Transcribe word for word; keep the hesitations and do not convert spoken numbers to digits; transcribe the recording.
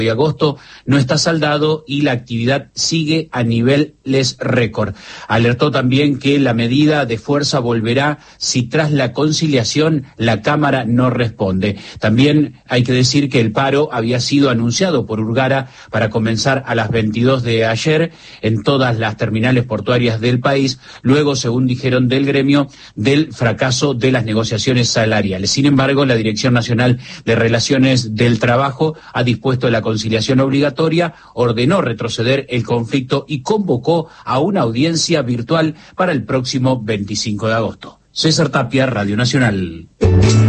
de agosto no está saldado y la actividad sigue a niveles récord. Alertó también que la medida de fuerza volverá si tras la conciliación la Cámara no responde. También hay que decir que el paro había sido anunciado por Urgara para comenzar a las veintidós de ayer en todas las terminales portuarias del país, luego, según dijeron del gremio, del fracaso de las negociaciones salariales. Sin embargo, la Dirección Nacional de Relaciones del Trabajo ha dispuesto la conciliación obligatoria, ordenó retroceder el conflicto y convocó a una audiencia virtual para el próximo veinticinco de agosto. César Tapia, Radio Nacional.